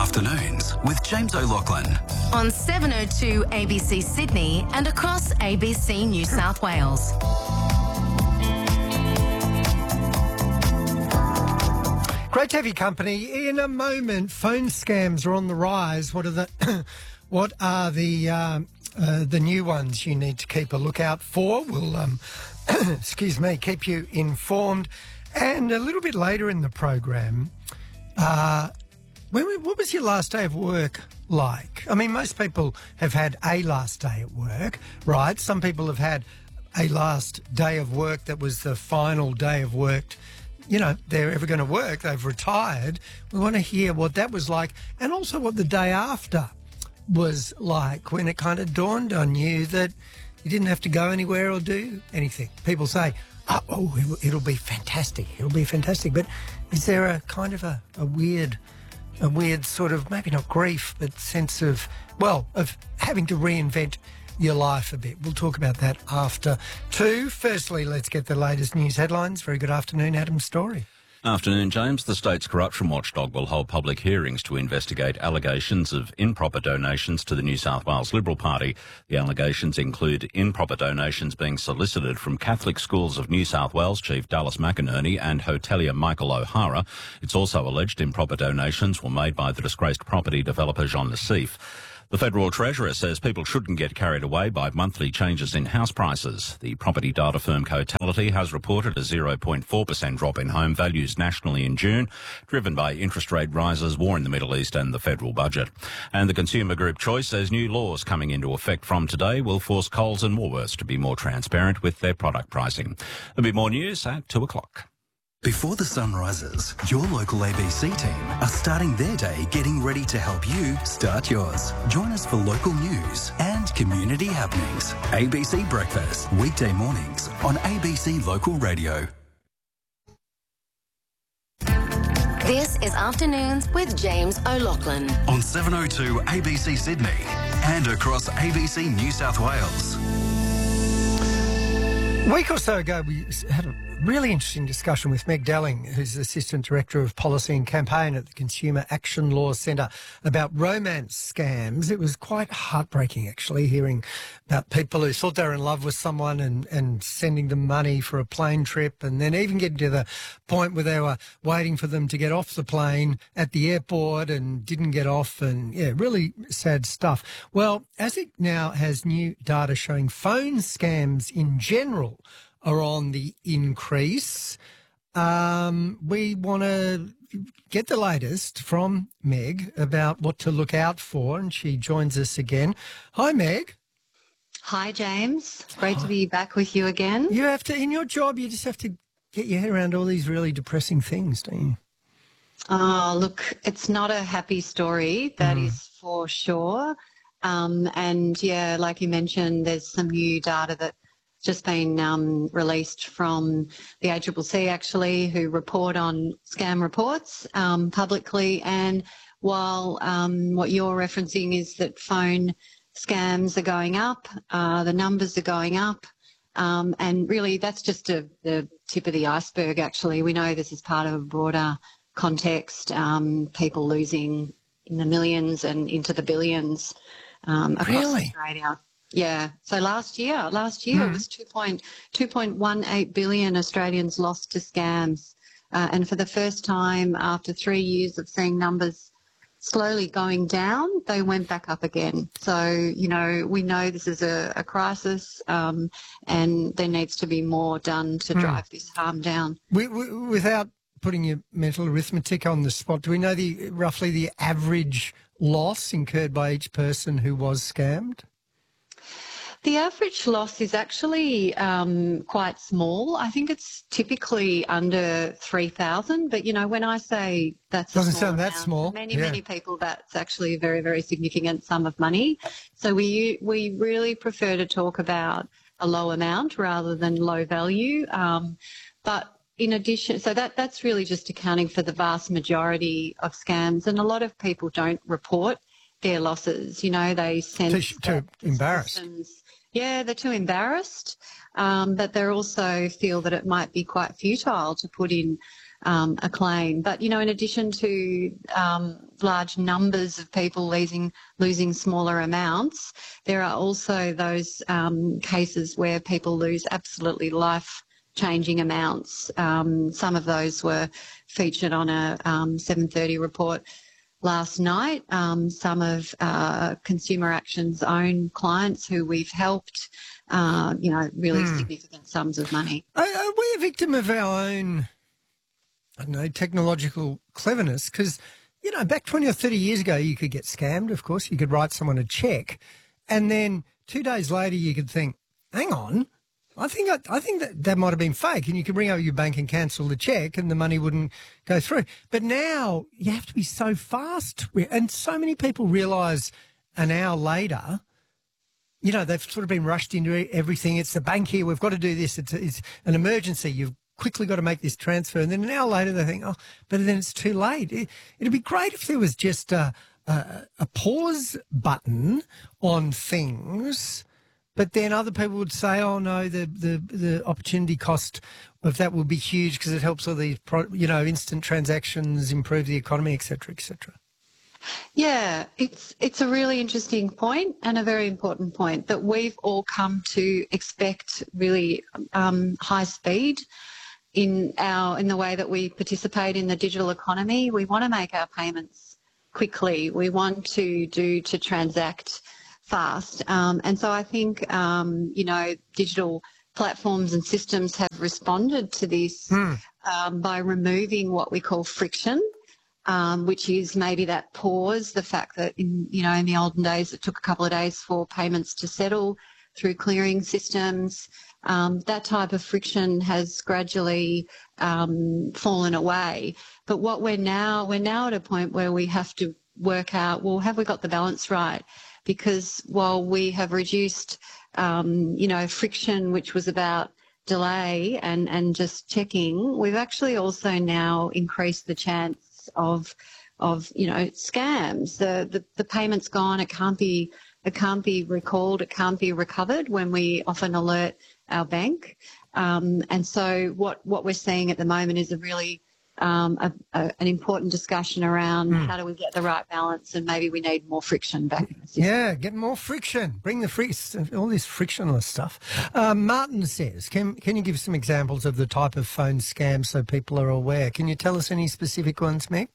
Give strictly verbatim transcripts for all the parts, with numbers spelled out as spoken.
Afternoons with James O'Loughlin. On seven oh two A B C Sydney and across A B C New South Wales. Great to have your company. In a moment, phone scams are on the rise. What are the what are the uh, uh, the new ones you need to keep a lookout for? We'll um, excuse me, keep you informed. And a little bit later in the program, uh, when we, what was your last day of work like? I mean, most people have had a last day at work, right? Some people have had a last day of work that was the final day of work, you know, they're ever going to work. They've retired. We want to hear what that was like, and also what the day after was like, when it kind of dawned on you that you didn't have to go anywhere or do anything. People say, oh, oh it'll, it'll be fantastic. It'll be fantastic. But is there a kind of a, a weird, a weird sort of, maybe not grief, but sense of, well, of having to reinvent your life a bit? We'll talk about that after two. Firstly, let's get the latest news headlines. Very good afternoon, Adam Story. Afternoon, James. The state's corruption watchdog will hold public hearings to investigate allegations of improper donations to the New South Wales Liberal Party. The allegations include improper donations being solicited from Catholic Schools of New South Wales Chief Dallas McInerney and hotelier Michael O'Hara. It's also alleged improper donations were made by the disgraced property developer Jean Nassif. The Federal Treasurer says people shouldn't get carried away by monthly changes in house prices. The property data firm Cotality has reported a zero point four percent drop in home values nationally in June, driven by interest rate rises, war in the Middle East and the federal budget. And the Consumer Group Choice says new laws coming into effect from today will force Coles and Woolworths to be more transparent with their product pricing. There'll be more news at two o'clock. Before the sun rises, your local A B C team are starting their day getting ready to help you start yours. Join us for local news and community happenings. A B C Breakfast, weekday mornings on A B C Local Radio. This is Afternoons with James O'Loughlin. On seven oh two A B C Sydney and across A B C New South Wales. A week or so ago, we had a really interesting discussion with Meg Delling, who's Assistant Director of Policy and Campaign at the Consumer Action Law Centre, about romance scams. It was quite heartbreaking, actually, hearing about people who thought they were in love with someone and, and sending them money for a plane trip, and then even getting to the point where they were waiting for them to get off the plane at the airport and didn't get off, and, yeah, really sad stuff. Well, as it now has new data showing phone scams in general are on the increase, Um, we want to get the latest from Meg about what to look out for, and she joins us again. Hi, Meg. Hi, James. It's great to be back with you again. You have to, in your job, you just have to get your head around all these really depressing things, don't you? Oh, look, it's not a happy story, that mm. is for sure. Um, and, yeah, like you mentioned, there's some new data that just been um, released from the A C C C, actually, who report on scam reports um, publicly. And while um, what you're referencing is that phone scams are going up, uh, the numbers are going up, um, and really that's just a, the tip of the iceberg, actually. We know this is part of a broader context, um, people losing in the millions and into the billions um, across really? Australia. Yeah. So last year, last year mm. it was two point one eight billion Australians lost to scams. Uh, and for the first time after three years of seeing numbers slowly going down, they went back up again. So, you know, we know this is a, a crisis um, and there needs to be more done to mm. drive this harm down. We, we, without putting your mental arithmetic on the spot, do we know the roughly the average loss incurred by each person who was scammed? The average loss is actually um, quite small. I think it's typically under three thousand, but, you know, when I say that's Doesn't a small sound that amount, small. many, yeah. many people, that's actually a very, very significant sum of money. So we we really prefer to talk about a low amount rather than low value. Um, but in addition, so that that's really just accounting for the vast majority of scams, and a lot of people don't report their losses. You know, they sense too, too embarrassed. Yeah, they're too embarrassed, um, but they also feel that it might be quite futile to put in um, a claim. But, you know, in addition to um, large numbers of people losing, losing smaller amounts, there are also those um, cases where people lose absolutely life-changing amounts. Um, some of those were featured on a um, seven thirty report last night. Um, some of uh, Consumer Action's own clients who we've helped, uh, you know, really mm. significant sums of money. Are, are we a victim of our own, I don't know, technological cleverness? Because, you know, back twenty or thirty years ago, you could get scammed, of course. You could write someone a cheque, and then two days later you could think, hang on, I think I, I think that, that might have been fake, and you could ring up your bank and cancel the cheque and the money wouldn't go through. But now you have to be so fast, and so many people realise an hour later, you know, they've sort of been rushed into everything. It's the bank here, we've got to do this, it's, it's an emergency, you've quickly got to make this transfer. And then an hour later they think, oh, but then it's too late. It, it'd be great if there was just a, a, a pause button on things. But then other people would say, oh, no, the, the, the opportunity cost of that will be huge because it helps all these, pro, you know, instant transactions, improve the economy, et cetera, et cetera. Yeah, it's it's a really interesting point and a very important point that we've all come to expect really um, high speed in our in the way that we participate in the digital economy. We want to make our payments quickly. We want to do to transact fast. Um, and so I think, um, you know, digital platforms and systems have responded to this mm. um, by removing what we call friction, um, which is maybe that pause, the fact that, in you know, in the olden days it took a couple of days for payments to settle through clearing systems. Um, that type of friction has gradually um, fallen away. But what we're now, we're now at a point where we have to work out, well, have we got the balance right? Because while we have reduced, um, you know, friction, which was about delay and, and just checking, we've actually also now increased the chance of, of you know, scams. The, the, the payment's gone, it can't be, it can't be recalled, it can't be recovered when we often alert our bank. Um, and so what, what we're seeing at the moment is a really Um, a, a, an important discussion around mm. how do we get the right balance, and maybe we need more friction back in the system. Yeah, get more friction. Bring the free, all this frictionless stuff. Um, Martin says, can can you give some examples of the type of phone scams so people are aware? Can you tell us any specific ones, Meg?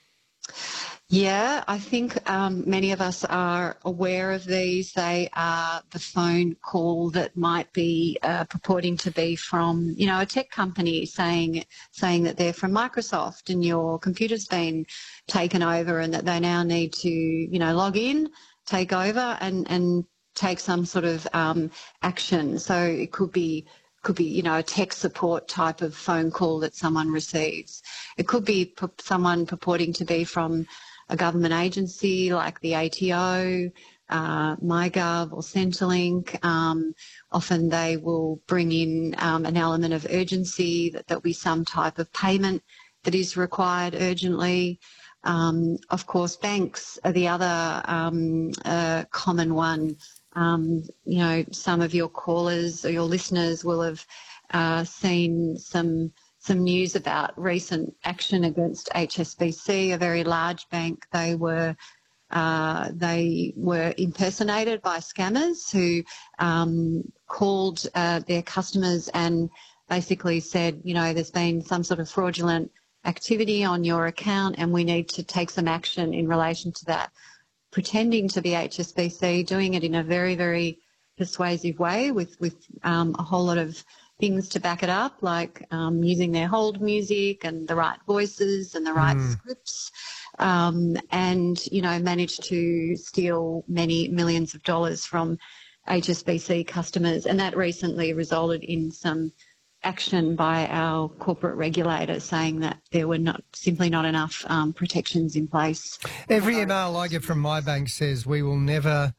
Yeah, I think um, many of us are aware of these. They are the phone call that might be uh, purporting to be from, you know, a tech company saying saying that they're from Microsoft and your computer's been taken over and that they now need to, you know, log in, take over and, and take some sort of um, action. So it could be could be, you know, a tech support type of phone call that someone receives. It could be p- someone purporting to be from a government agency like the A T O, uh, MyGov or Centrelink. Um, often they will bring in um, an element of urgency, that there'll be some type of payment that is required urgently. Um, of course, banks are the other um, uh, common one. Um, you know, some of your callers or your listeners will have uh, seen some some news about recent action against H S B C, a very large bank. They were uh, they were impersonated by scammers who um, called uh, their customers and basically said, you know, there's been some sort of fraudulent activity on your account and we need to take some action in relation to that, pretending to be H S B C, doing it in a very, very persuasive way with, with um, a whole lot of things to back it up, like um, using their hold music and the right voices and the right mm. scripts, um, and, you know, managed to steal many millions of dollars from H S B C customers. And that recently resulted in some action by our corporate regulator saying that there were not simply not enough um, protections in place. Every email I get from my bank says we will never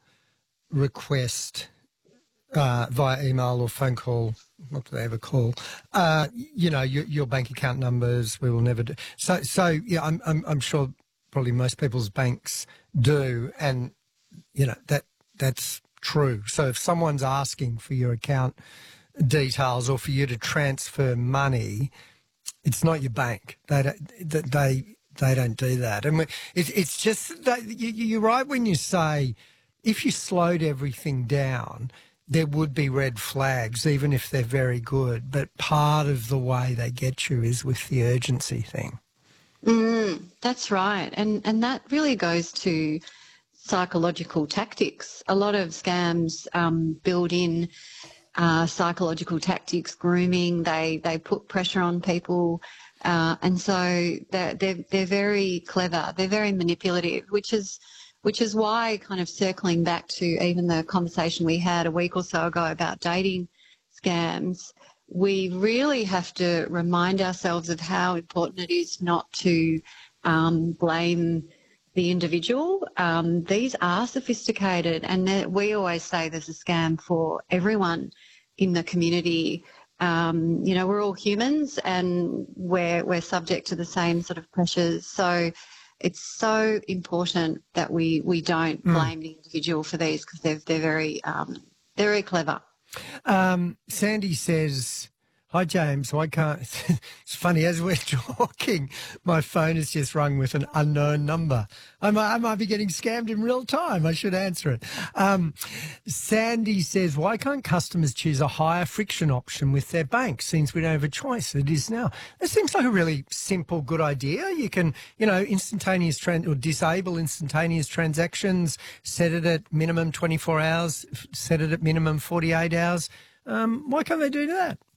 request uh, via email or phone call, what do they ever call, uh, you know, your, your bank account numbers, we will never do. So, so yeah, I'm, I'm, I'm sure probably most people's banks do, and, you know, that that's true. So if someone's asking for your account details or for you to transfer money, it's not your bank. They don't, they they don't do that. And it's it's just that you, you're right when you say if you slowed everything down, there would be red flags, even if they're very good. But part of the way they get you is with the urgency thing. Mm, that's right. And and that really goes to psychological tactics. A lot of scams um, build in uh, psychological tactics, grooming. They they put pressure on people, uh, and so they're, they're they're very clever. They're very manipulative, which is which is why, kind of circling back to even the conversation we had a week or so ago about dating scams, we really have to remind ourselves of how important it is not to um, blame the individual. Um, these are sophisticated, and we always say there's a scam for everyone in the community. Um, you know, we're all humans, and we're we're subject to the same sort of pressures. So it's so important that we we don't Mm. blame the individual for these, because they're they're very um, they're very clever. Um, Sandy says, hi, James. Why can't... It's funny, as we're talking, my phone has just rung with an unknown number. I might, I might be getting scammed in real time. I should answer it. Um, Sandy says, why can't customers choose a higher friction option with their bank, since we don't have a choice? It is now. That seems like a really simple, good idea. You can, you know, instantaneous trans or disable instantaneous transactions, set it at minimum twenty-four hours, set it at minimum forty-eight hours. Um, why can't they do that?